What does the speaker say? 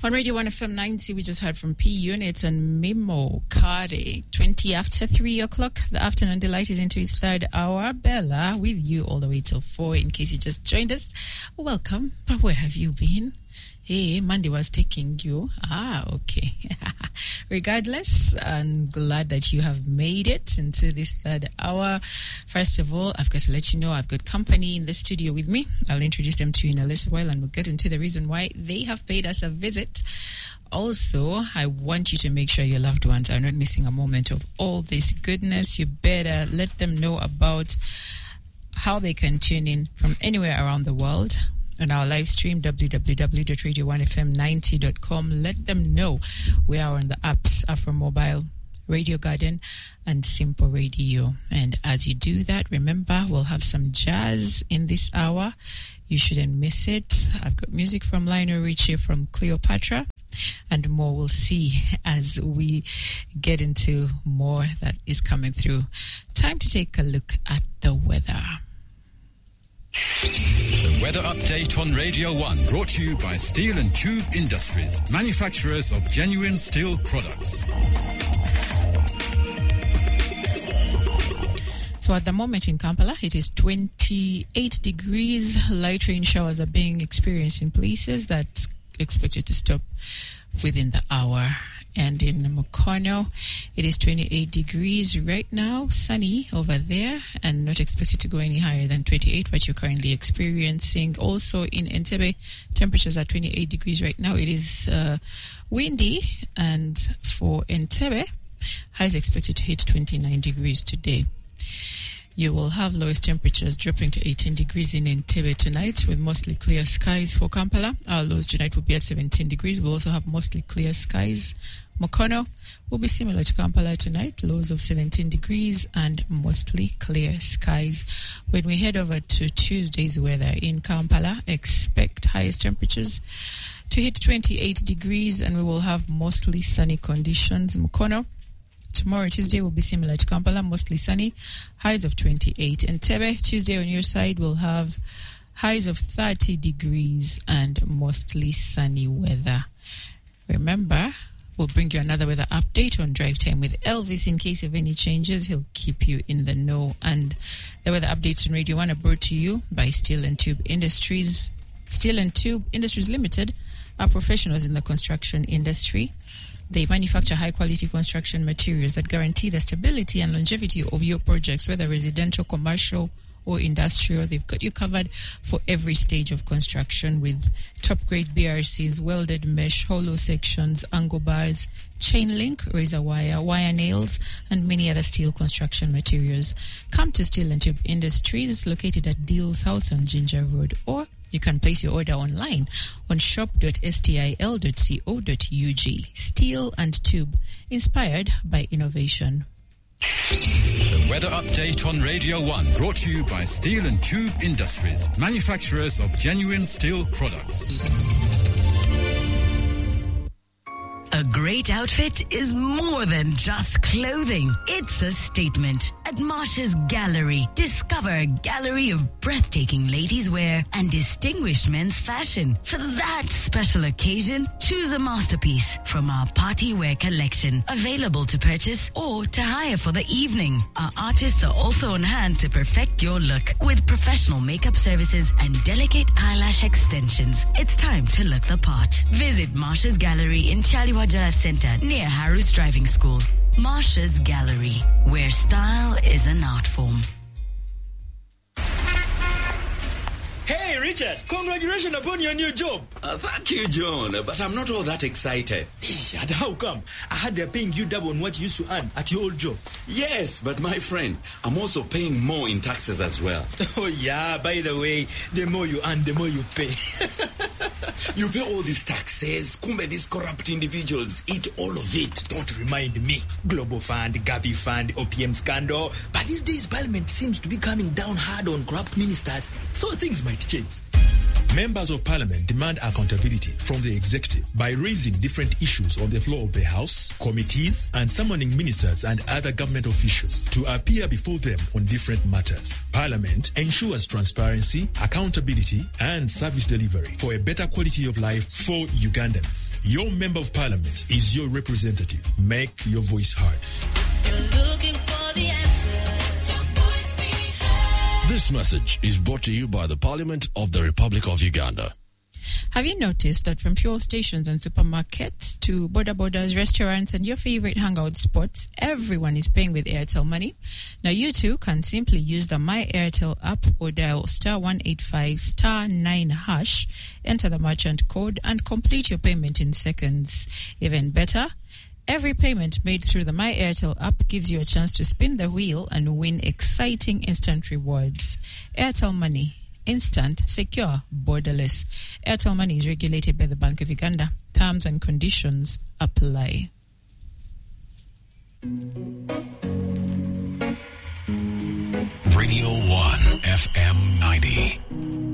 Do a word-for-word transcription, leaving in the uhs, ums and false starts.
On Radio one F M ninety, we just heard from P Unit and Mimo Kade. twenty after three o'clock. The afternoon delight is into its third hour. Bella with you all the way till four. In case you just joined us, welcome. But where have you been? Hey, Monday was taking you. Ah, okay. Regardless, I'm glad that you have made it into this third hour. First of all, I've got to let you know I've got company in the studio with me. I'll introduce them to you in a little while and we'll get into the reason why they have paid us a visit. Also, I want you to make sure your loved ones are not missing a moment of all this goodness. You better let them know about how they can tune in from anywhere around the world. On our live stream, w w w dot radio one f m ninety dot com. Let them know we are on the apps, Afro Mobile, Radio Garden, and Simple Radio. And as you do that, remember, we'll have some jazz in this hour. You shouldn't miss it. I've got music from Lionel Richie, from Cleopatra, and more we'll see as we get into more that is coming through. Time to take a look at the weather. The weather update on Radio one, brought to you by Steel and Tube Industries, manufacturers of genuine steel products. So at the moment in Kampala, it is twenty-eight degrees. Light rain showers are being experienced in places. That's expected to stop within the hour. And in Mukono, it is twenty-eight degrees right now, sunny over there, and not expected to go any higher than twenty-eight, what you're currently experiencing. Also in Entebbe, temperatures are twenty-eight degrees right now. It is uh, windy, and for Entebbe, high is expected to hit twenty-nine degrees today. You will have lowest temperatures dropping to eighteen degrees in Entebbe tonight, with mostly clear skies. For Kampala, our lows tonight will be at seventeen degrees. We'll also have mostly clear skies. Mukono will be similar to Kampala tonight, lows of seventeen degrees and mostly clear skies. When we head over to Tuesday's weather in Kampala, expect highest temperatures to hit twenty-eight degrees, and we will have mostly sunny conditions. Mukono, tomorrow, Tuesday, will be similar to Kampala, mostly sunny, highs of twenty-eight. Entebbe, Tuesday on your side, will have highs of thirty degrees and mostly sunny weather. Remember, we'll bring you another weather update on Drive Time with Elvis. In case of any changes, he'll keep you in the know. And the weather updates on Radio one are brought to you by Steel and Tube Industries. Steel and Tube Industries Limited are professionals in the construction industry. They manufacture high-quality construction materials that guarantee the stability and longevity of your projects, whether residential, commercial, or industrial. They've got you covered for every stage of construction with top-grade B R Cs, welded mesh, hollow sections, angle bars, chain link, razor wire, wire nails, and many other steel construction materials. Come to Steel and Tube Industries, located at Deal's House on Ginger Road, or you can place your order online on shop dot stil dot co dot ug. Steel and Tube, inspired by innovation. The weather update on Radio one, brought to you by Steel and Tube Industries, manufacturers of genuine steel products. A great outfit is more than just clothing. It's a statement. At Marsha's Gallery, discover a gallery of breathtaking ladies' wear and distinguished men's fashion. For that special occasion, choose a masterpiece from our party wear collection, available to purchase or to hire for the evening. Our artists are also on hand to perfect your look with professional makeup services and delicate eyelash extensions. It's time to look the part. Visit Marsha's Gallery in Chaliwajala Center near Harus Driving School. Marsha's Gallery, where style is an art form. Hey, Richard, congratulations upon your new job. Uh, thank you, John, but I'm not all that excited. And how come? I heard they're paying you double on what you used to earn at your old job. Yes, but my friend, I'm also paying more in taxes as well. Oh, yeah, by the way, the more you earn, the more you pay. You pay all these taxes. Kumbe, these corrupt individuals eat all of it. Don't remind me. Global Fund, Gavi Fund, O P M scandal. But these days, Parliament seems to be coming down hard on corrupt ministers, so things might change. Members of Parliament demand accountability from the executive by raising different issues on the floor of the House, committees, and summoning ministers and other government officials to appear before them on different matters. Parliament ensures transparency, accountability, and service delivery for a better quality of life for Ugandans. Your Member of Parliament is your representative. Make your voice heard. You're looking for the answers. Your voice be heard. This message is brought to you by the Parliament of the Republic of Uganda. Have you noticed that from fuel stations and supermarkets to border borders, restaurants, and your favorite hangout spots, everyone is paying with Airtel Money? Now you too can simply use the My Airtel app or dial star one eight five star nine hash, enter the merchant code, and complete your payment in seconds. Even better, every payment made through the My Airtel app gives you a chance to spin the wheel and win exciting instant rewards. Airtel Money. Instant, secure, borderless. Airtel Money is regulated by the Bank of Uganda. Terms and conditions apply. Radio one F M ninety.